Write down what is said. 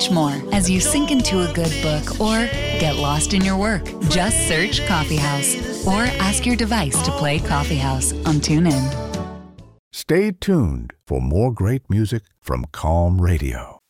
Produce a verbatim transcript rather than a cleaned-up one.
much more as you sink into a good book or get lost in your work. Just search Coffee House or ask your device to play Coffee House on TuneIn. Stay tuned for more great music from Calm Radio.